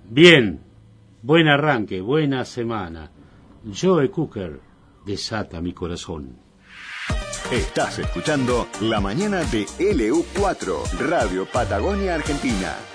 Bien, buen arranque, buena semana. Joe Cooker desata mi corazón. Estás escuchando La Mañana de LU4, Radio Patagonia Argentina.